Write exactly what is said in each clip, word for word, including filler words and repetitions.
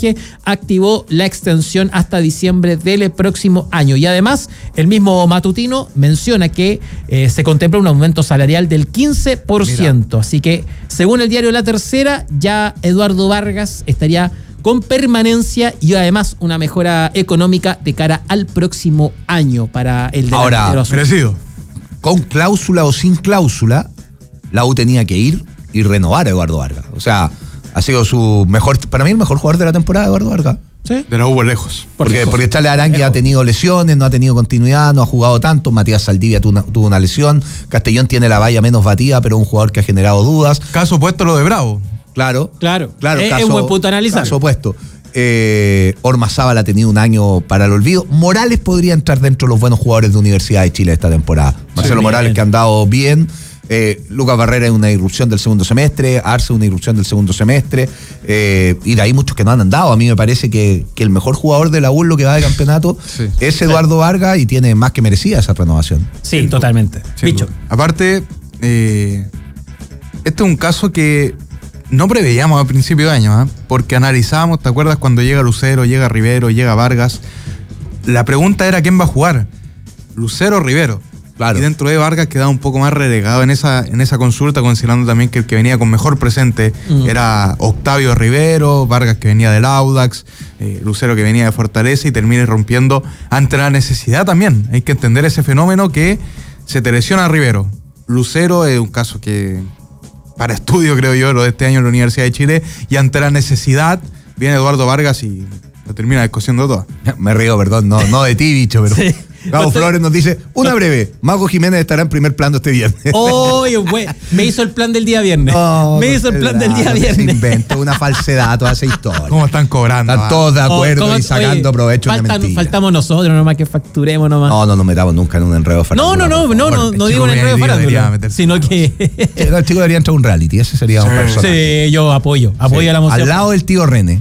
homenaje activó la extensión hasta diciembre del próximo año. Y además, el mismo matutino menciona que eh, se contempla un aumento salarial del quince por ciento. Mira. Así que, según el diario La Tercera, ya Eduardo Vargas estaría con permanencia y además una mejora económica de cara al próximo año para el delantero. Ahora, merecido. Con cláusula o sin cláusula, la U tenía que ir y renovar a Eduardo Vargas. O sea, ha sido su mejor, para mí el mejor jugador de la temporada, Eduardo Vargas. ¿Sí? De la U por lejos. Porque, lejos. porque Charles Arangui ha tenido lesiones, no ha tenido continuidad, no ha jugado tanto. Matías Saldivia tuvo una, tuvo una lesión. Castellón tiene la valla menos batida, pero un jugador que ha generado dudas. Caso opuesto lo de Bravo. Claro, claro, claro. Es, caso, es un buen punto a analizar. Caso opuesto. Eh, Ormazábal ha tenido un año para el olvido. Morales podría entrar dentro de los buenos jugadores de Universidad de Chile esta temporada. Marcelo sí, Morales, que ha andado bien. Eh, Lucas Barrera es una irrupción del segundo semestre. Arce una irrupción del segundo semestre. Eh, y de ahí muchos que no han andado. A mí me parece que, que el mejor jugador de la U, lo que va de campeonato, sí. es Eduardo Vargas, y tiene más que merecida esa renovación. Sí, sí totalmente. Bicho. Aparte, eh, este es un caso que no preveíamos a principio de año, ¿eh? Porque analizábamos, ¿te acuerdas cuando llega Lucero, llega Rivero, llega Vargas? La pregunta era ¿quién va a jugar? ¿Lucero o Rivero? Claro. Y dentro de Vargas quedaba un poco más relegado en esa, en esa consulta, considerando también que el que venía con mejor presente mm. era Octavio Rivero, Vargas que venía del Audax, eh, Lucero que venía de Fortaleza, y termina rompiendo ante la necesidad también. Hay que entender ese fenómeno que se te lesiona a Rivero. Lucero es un caso que para estudio, creo yo, lo de este año en la Universidad de Chile, y ante la necesidad viene Eduardo Vargas y lo termina descosiendo todo. Me río, perdón, no, no de ti, bicho, pero sí. Gabo Flores nos dice, una breve, Mago Jiménez estará en primer plano este viernes. Oye, oh, me hizo el plan del día viernes. No, me hizo el plan del día viernes. Se inventó una falsedad toda esa historia. ¿Cómo están cobrando? Están todos de acuerdo oh, y sacando oye, provecho de una mentira. Faltamos nosotros nomás que facturemos nomás. No, no nos metamos nunca en un enredo de farándula. No, no, no, no, no, no digo un enredo de farándula, sino que... El chico debería entrar a un reality, ese sería sí. un personaje. Sí, yo apoyo, apoyo sí. a la moción. Al lado del tío René.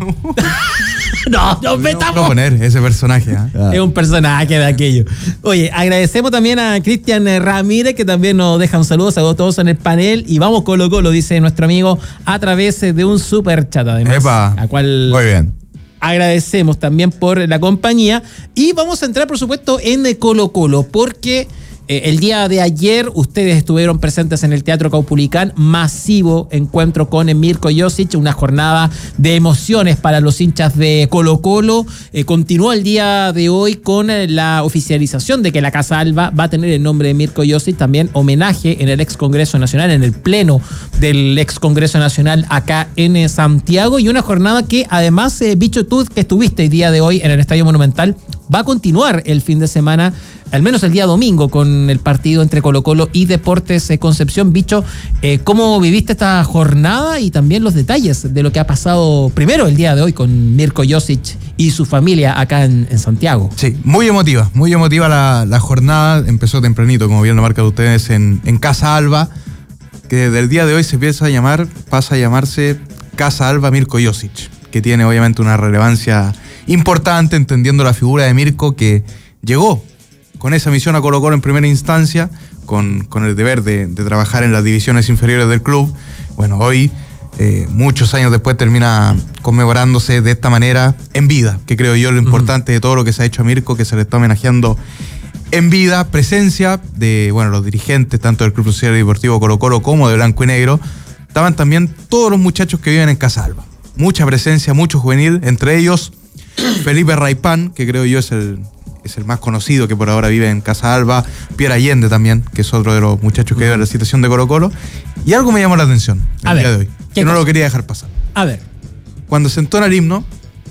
No, nos metamos. No poner ese personaje. ¿eh? Ah. Es un personaje de aquello. Oye, agradecemos también a Cristian Ramírez, que también nos deja un saludo, saludos a todos en el panel. Y vamos Colo Colo, dice nuestro amigo, a través de un super chat, además. Epa. A cual muy bien. Agradecemos también por la compañía. Y vamos a entrar, por supuesto, en Colo Colo, porque Eh, el día de ayer ustedes estuvieron presentes en el Teatro Caupolicán, masivo encuentro con Mirko Josic, una jornada de emociones para los hinchas de Colo Colo. Eh, continuó el día de hoy con eh, la oficialización de que la Casa Alba va a tener el nombre de Mirko Josic, también homenaje en el ex Congreso Nacional, en el pleno del ex Congreso Nacional acá en eh, Santiago, y una jornada que además, eh, Bicho, tú que estuviste el día de hoy en el Estadio Monumental, va a continuar el fin de semana, al menos el día domingo, con el partido entre Colo Colo y Deportes Concepción. Bicho, eh, ¿cómo viviste esta jornada y también los detalles de lo que ha pasado primero el día de hoy con Mirko Josic y su familia acá en, en Santiago? Sí, muy emotiva, muy emotiva la, la jornada. Empezó tempranito, como bien lo marcan ustedes, en, en Casa Alba, que desde el día de hoy se empieza a llamar, pasa a llamarse Casa Alba Mirko Josic, que tiene obviamente una relevancia importante, entendiendo la figura de Mirko, que llegó con esa misión a Colo Colo en primera instancia, con, con el deber de, de trabajar en las divisiones inferiores del club. Bueno, hoy, eh, muchos años después, termina conmemorándose de esta manera en vida, que creo yo lo importante uh-huh. de todo lo que se ha hecho a Mirko, que se le está homenajeando en vida. Presencia de, bueno, los dirigentes, tanto del Club Social y Deportivo Colo Colo como de Blanco y Negro. Estaban también todos los muchachos que viven en Casa Alba. Mucha presencia, mucho juvenil, entre ellos Felipe Raipán, que creo yo es el... es el más conocido, que por ahora vive en Casa Alba. Pierre Allende también, que es otro de los muchachos que vive en la situación de Colo Colo. Y algo me llamó la atención el a día ver, de hoy, que cosa? No lo quería dejar pasar. A ver. Cuando se entona el himno,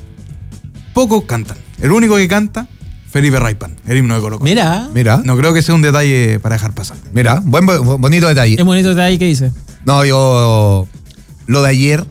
pocos cantan. El único que canta, Felipe Raipán, el himno de Colo Colo. Mira. Mira. No creo que sea un detalle para dejar pasar. Mira, buen, bonito detalle. Es bonito detalle, ¿qué dice? No, yo... Lo de ayer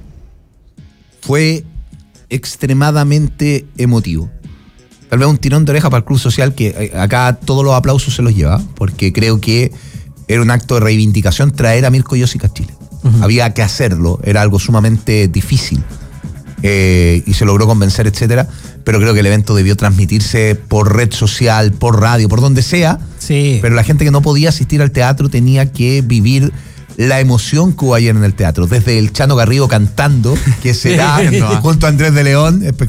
fue extremadamente emotivo. Tal vez un tirón de oreja para el Club Social, que acá todos los aplausos se los lleva, porque creo que era un acto de reivindicación traer a Mirko Josic a Chile. Uh-huh. Había que hacerlo, era algo sumamente difícil, eh, y se logró convencer, etcétera, pero creo que el evento debió transmitirse por red social, por radio, por donde sea, sí. Pero la gente que no podía asistir al teatro tenía que vivir la emoción que hubo ayer en el teatro, desde el Chano Garrido cantando, que será junto a Andrés de León,